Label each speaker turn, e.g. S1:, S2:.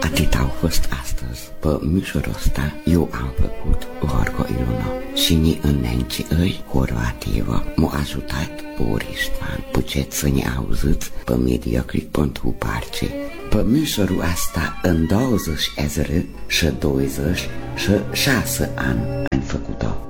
S1: Atât au fost astăzi. Pe mișorul ăsta eu am făcut Gorgo Iluna și ni înnenci îi Horvativa m-a ajutat Borisman. Puceți să ne auziți pe mediocri pentru parce. Pe mișorul asta în 20 și 26 ani am făcut-o.